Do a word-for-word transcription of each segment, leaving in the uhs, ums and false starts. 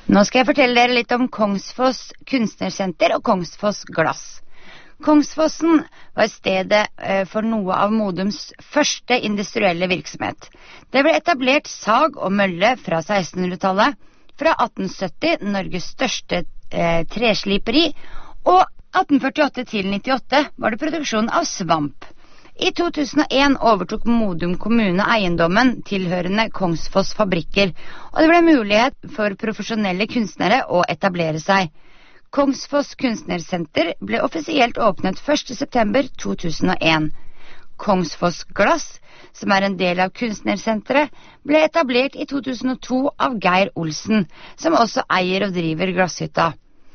Nå skal jeg fortelle dere litt om Kongsfoss Kunstnersenter og Kongsfoss Glass. Kongsfossen var stedet for noe av Modums første industrielle virksomhet. Det ble etablert sag og mølle fra sekstenhundretallet, fra atten sytti Norges største eh, tresliperi, og atten førtiåtte til nittiåtte var det produksjon av svamp. I to tusen og en overtok Modum kommune eiendommen tilhørende Kongsfoss fabrikker, og det ble mulighet for profesjonelle kunstnere å etablere seg. Kongsfoss Kunstnersenter ble offisielt åpnet første september to tusen og en. Kongsfoss Glass, som er en del av Kunstnersenteret, ble etablert i to tusen og to av Geir Olsen, som også eier og driver Glasshytta.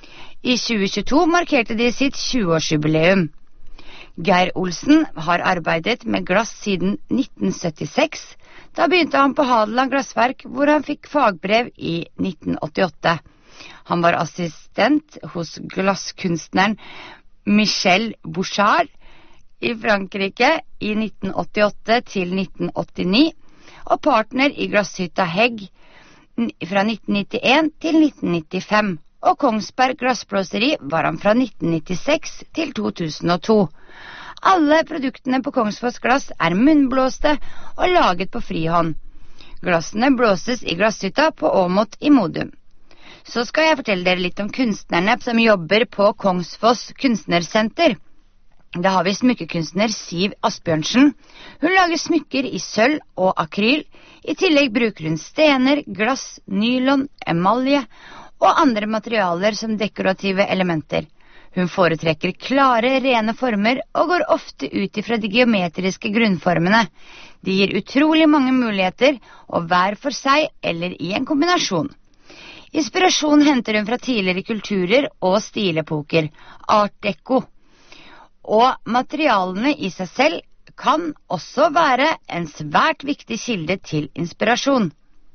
I tjue tjueto markerte de sitt tjue-årsjubileum. Geir Olsen har arbeidet med glass siden nitten syttiseks. Da begynte han på Hadeland Glassverk, hvor han fikk fagbrev i nitten åttiåtte. Han var assistent hos glasskunstneren Michel Bouchard i Frankrike i nitten åttiåtte til nitten åttini, og partner i Glasshytta Hegg fra nitten nittien til nitten nittifem. Og Kongsberg Glassblåseri var han fra nitten nittiseks til to tusen og to. Alle produktene på Kongsfoss Glass er munnblåste og laget på frihånd. Glassene blåses i Glasshytta på Åmot i Modum. Så skal jeg fortelle dere litt om kunstnerne som jobber på Kongsfoss Kunstnersenter. Da har vi smykkekunstner Siv Asbjørnsen. Hun lager smykker i sølv og akryl. I tillegg bruker hun stener, glass, nylon, emalje og andre materialer som dekorative elementer. Hun foretrekker klare, rene former og går ofte ut ifra de geometriske grunnformene. De gir utrolig mange muligheter, og hver for seg eller i en kombinasjon. Inspirasjon henter hun fra tidligere kulturer og stilepoker, art deco. Og materialene i seg selv kan også være en svært viktig kilde til inspirasjon.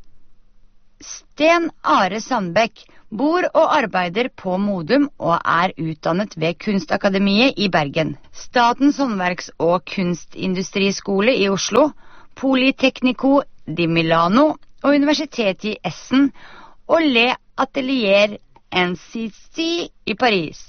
Sten Are Sandbekk bor og arbeider på Modum og er utdannet ved Kunstakademiet i Bergen, Statens håndverks- og kunstindustriskole i Oslo, Polytecnico di Milano og Universitetet i Essen og Le Atelier N C C i Paris.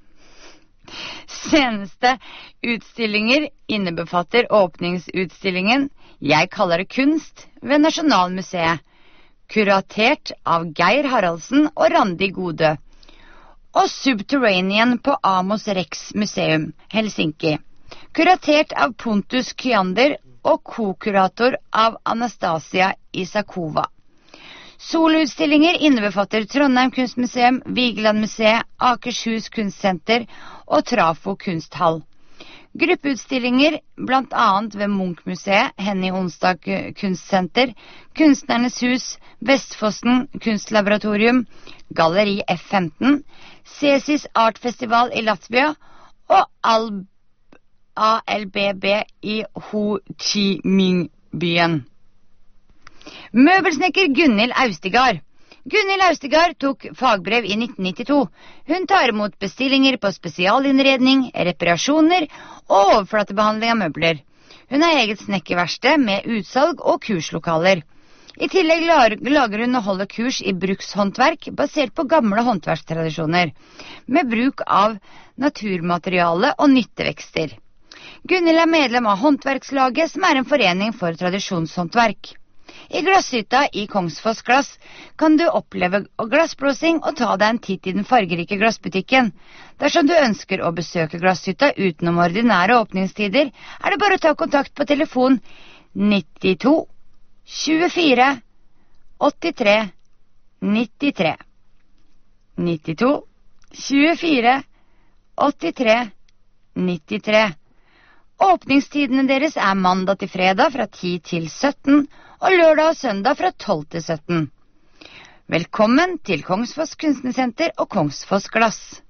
Seneste utstillinger innebefatter åpningsutstillingen Jeg kaller det kunst ved Nasjonalmuseet, kuratert av Geir Haraldsen og Randi Gode, og Subterranean på Amos Rex Museum, Helsinki, kuratert av Pontus Kyander og ko-kurator av Anastasia Isakova. Solutstillinger innebefatter Trondheim Kunstmuseum, Vigeland Museet, Akershus Kunstsenter og Trafo Kunsthall. Gruppeutstillinger blant annet ved Munch-museet, Henny Onsdag Kunstsenter, Kunstnernes hus, Vestfossen Kunstlaboratorium, Galleri F femten, Cesis Art Festival i Latvia og A L B B i Ho Chi Minh-byen. Møbelsnekker Gunhild Austigard. Gunhild Austigard tok fagbrev i nitten nittito. Hun tar imot bestillinger på spesialinnredning, reparasjoner og overflatebehandling av møbler. Hun har eget snekkerverksted med utsalg og kurslokaler. I tillegg lager hun og holder kurs i brukshåndverk basert på gamle håndverkstradisjoner, med bruk av naturmateriale og nyttevekster. Gunhild er medlem av Håndverkslaget, som er en forening for tradisjonshåndverk. I Glasshytta i Kongsfoss Glass kan du oppleve glassblåsing og ta deg en titt i den fargerike glassbutikken. Dersom du ønsker å besøke Glasshytta utenom ordinære åpningstider, er det bare å ta kontakt på telefon nittito tjuefire åttitre nittitre. nittito tjuefire åttitre nittitre. Åpningstidene deres er mandag til fredag fra ti til sytten, og lørdag og søndag fra tolv til sytten. Velkommen til Kongsfoss Kunstnersenter og Kongsfoss Glass.